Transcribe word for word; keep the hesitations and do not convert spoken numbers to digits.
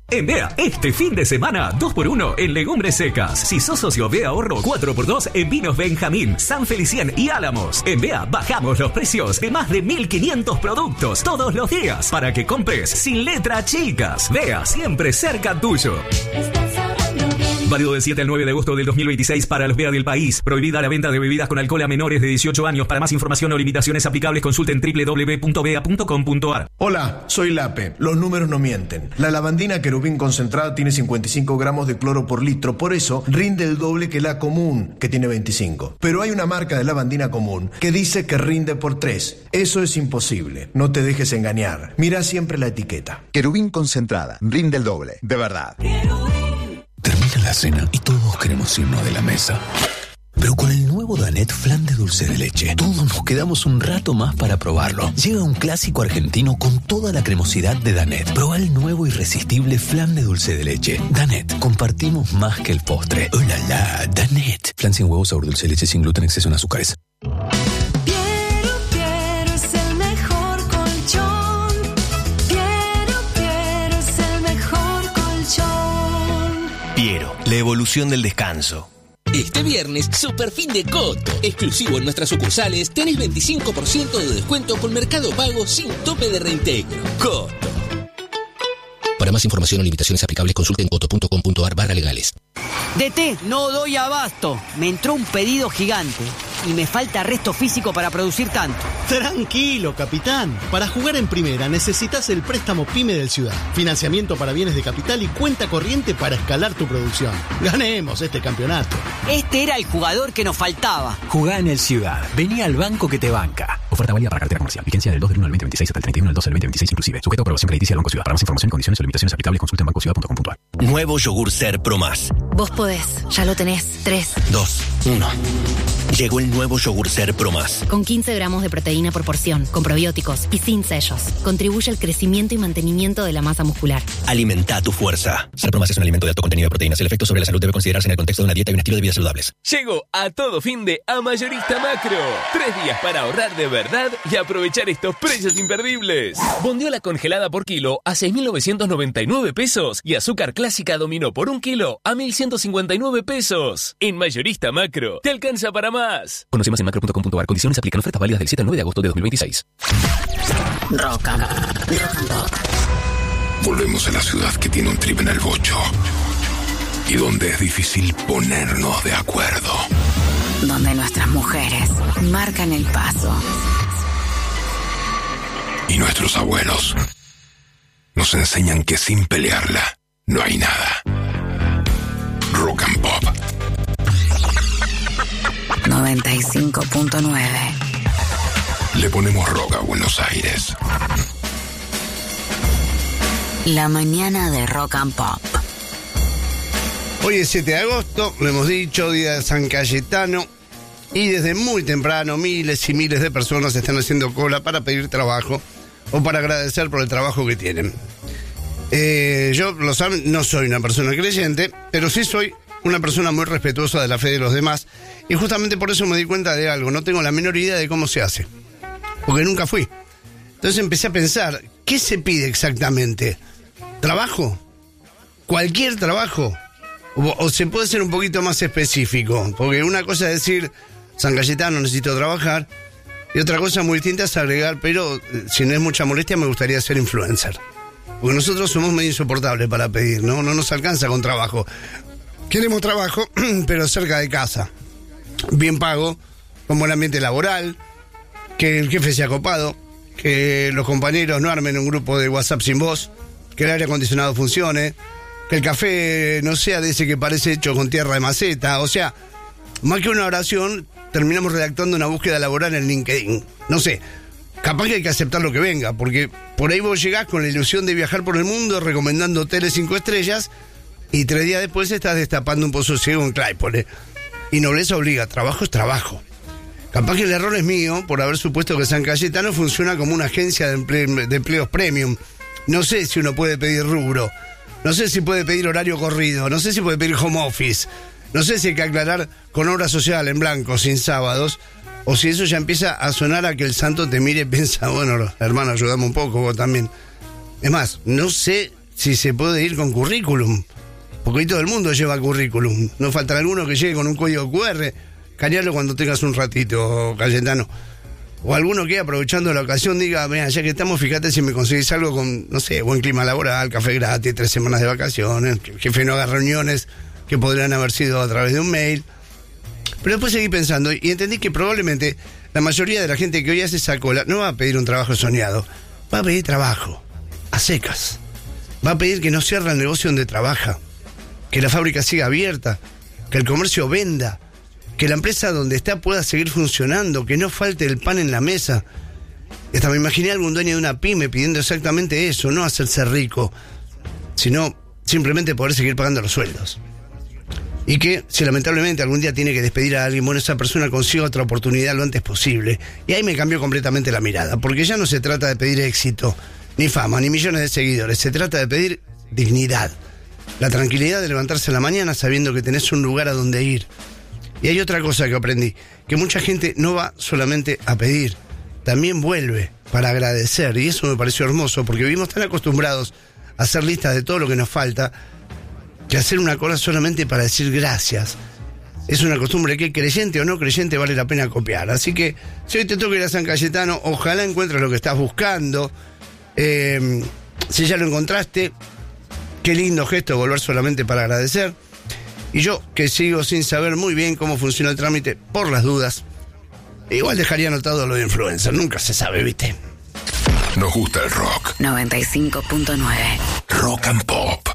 En B E A, este fin de semana, dos por uno en legumbres secas. Si sos socio B E A Ahorro, cuatro por dos en vinos Benjamín, San Feliciano y Álamos. En B E A bajamos los precios de más de mil quinientos productos todos los días para que compres sin letra chicas. B E A, siempre cerca tuyo. Válido del siete al nueve de agosto del dos mil veintiséis para los B E A del país. Prohibida la venta de bebidas con alcohol a menores de dieciocho años. Para más información o limitaciones aplicables, consulten doble u doble u doble u punto bea punto com punto a r. Hola, soy Lape. Los números no mienten. La lavandina Querubín concentrada tiene cincuenta y cinco gramos de cloro por litro. Por eso rinde el doble que la común, que tiene veinticinco. Pero hay una marca de lavandina común que dice que rinde por tres. Eso es imposible. No te dejes engañar. Mira siempre la etiqueta. Querubín concentrada. Rinde el doble. De verdad. Termina la cena y todos queremos irnos de la mesa. Pero con el nuevo Danet Flan de dulce de leche, todos nos quedamos un rato más para probarlo. Llega un clásico argentino con toda la cremosidad de Danet. Proba el nuevo irresistible flan de dulce de leche. Danet, compartimos más que el postre. ¡Oh, la, la! Danet. Flan sin huevo, sabor dulce de leche, sin gluten, exceso en azúcares. Piero, la evolución del descanso. Este viernes, super fin de Coto. Exclusivo en nuestras sucursales, tenés veinticinco por ciento de descuento con Mercado Pago sin tope de reintegro. Coto. Para más información o limitaciones aplicables, consulten coto punto com punto a r barra legales. D T, no doy abasto. Me entró un pedido gigante y me falta resto físico para producir tanto. Tranquilo, capitán. Para jugar en primera necesitas el préstamo PYME del Ciudad. Financiamiento para bienes de capital y cuenta corriente para escalar tu producción. Ganemos este campeonato. Este era el jugador que nos faltaba. Jugá en el Ciudad. Vení al banco que te banca. Oferta válida para cartera comercial. Vigencia del dos del uno al veinte veintiséis hasta el treinta y uno del doce del veinte veintiséis inclusive. Sujeto a aprobación crediticia del Banco Ciudad. Para más información, condiciones o limitaciones aplicables, consulten banco ciudad punto com punto a r. Nuevo yogur Ser Pro Más. Vos podés. Ya lo tenés. tres. dos. uno. Llegó el nuevo yogur Ser Pro Más. Con quince gramos de proteína por porción, con probióticos y sin sellos. Contribuye al crecimiento y mantenimiento de la masa muscular. Alimenta tu fuerza. Ser Pro Más es un alimento de alto contenido de proteínas. El efecto sobre la salud debe considerarse en el contexto de una dieta y un estilo de vida saludables. Llegó a todo fin de a Mayorista Macro. Tres días para ahorrar de verdad y aprovechar estos precios imperdibles. Bondiola congelada por kilo a seis mil novecientos noventa y nueve pesos y azúcar clásica dominó por un kilo a mil ciento cincuenta y nueve pesos. En Mayorista Macro te alcanza para más. Conoce más en macro punto com punto a r. Condiciones aplican. Ofertas válidas del siete al nueve de agosto de dos mil veintiséis. Rock and Pop. Volvemos a la ciudad que tiene un trip en el bocho y donde es difícil ponernos de acuerdo. Donde nuestras mujeres marcan el paso. Y nuestros abuelos nos enseñan que sin pelearla no hay nada. Rock and Pop. noventa y cinco punto nueve. Le ponemos rock a Buenos Aires. La mañana de Rock and Pop. Hoy es siete de agosto, lo hemos dicho, día de San Cayetano. Y desde muy temprano miles y miles de personas están haciendo cola para pedir trabajo o para agradecer por el trabajo que tienen. Eh, yo, lo saben, no soy una persona creyente, pero sí soy una persona muy respetuosa de la fe de los demás. Y justamente por eso me di cuenta de algo. No tengo la menor idea de cómo se hace, porque nunca fui. Entonces empecé a pensar, ¿qué se pide exactamente? ¿Trabajo? ¿Cualquier trabajo? O, o se puede ser un poquito más específico, porque una cosa es decir, San Cayetano, necesito trabajar, y otra cosa muy distinta es agregar, pero eh, si no es mucha molestia, me gustaría ser influencer. Porque nosotros somos medio insoportables para pedir, ¿no? No nos alcanza con trabajo. Queremos trabajo, pero cerca de casa. Bien pago, con buen ambiente laboral, que el jefe sea copado, que los compañeros no armen un grupo de WhatsApp sin voz, que el aire acondicionado funcione, que el café no sea de ese que parece hecho con tierra de maceta. O sea, más que una oración, terminamos redactando una búsqueda laboral en LinkedIn. No sé, capaz que hay que aceptar lo que venga, porque por ahí vos llegás con la ilusión de viajar por el mundo recomendando hoteles cinco estrellas y tres días después estás destapando un pozo ciego en Claypole. Y nobleza obliga, trabajo es trabajo. Capaz que el error es mío por haber supuesto que San Cayetano funciona como una agencia de, emple- de empleos premium. No sé si uno puede pedir rubro, no sé si puede pedir horario corrido, no sé si puede pedir home office, no sé si hay que aclarar con obra social en blanco, sin sábados, o si eso ya empieza a sonar a que el santo te mire y piensa, bueno, hermano, ayudame un poco vos también. Es más, no sé si se puede ir con currículum. Porque hoy todo el mundo lleva currículum. No falta alguno que llegue con un código cu erre. Cañalo cuando tengas un ratito, Cayetano. O alguno que aprovechando la ocasión diga, mira, ya que estamos, fíjate si me conseguís algo con, no sé, buen clima laboral, café gratis, tres semanas de vacaciones, que el jefe no haga reuniones que podrían haber sido a través de un mail. Pero después seguí pensando y entendí que probablemente la mayoría de la gente que hoy hace esa cola no va a pedir un trabajo soñado, va a pedir trabajo, a secas. Va a pedir que no cierre el negocio donde trabaja, que la fábrica siga abierta, que el comercio venda, que la empresa donde está pueda seguir funcionando, que no falte el pan en la mesa. Y hasta me imaginé a algún dueño de una pyme pidiendo exactamente eso, no hacerse rico, sino simplemente poder seguir pagando los sueldos. Y que si lamentablemente algún día tiene que despedir a alguien, bueno, esa persona consiga otra oportunidad lo antes posible. Y ahí me cambió completamente la mirada, porque ya no se trata de pedir éxito, ni fama, ni millones de seguidores, se trata de pedir dignidad, la tranquilidad de levantarse a la mañana sabiendo que tenés un lugar a donde ir. Y hay otra cosa que aprendí, que mucha gente no va solamente a pedir, también vuelve para agradecer, y eso me pareció hermoso, porque vivimos tan acostumbrados a hacer listas de todo lo que nos falta, que hacer una cola solamente para decir gracias es una costumbre que, creyente o no creyente, vale la pena copiar. Así que, si hoy te toca ir a San Cayetano, ojalá encuentres lo que estás buscando. Eh, si ya lo encontraste, qué lindo gesto volver solamente para agradecer. Y yo, que sigo sin saber muy bien cómo funciona el trámite, por las dudas, igual dejaría anotado lo de influencer, nunca se sabe, ¿viste? Nos gusta el rock. noventa y cinco punto nueve Rock and Pop.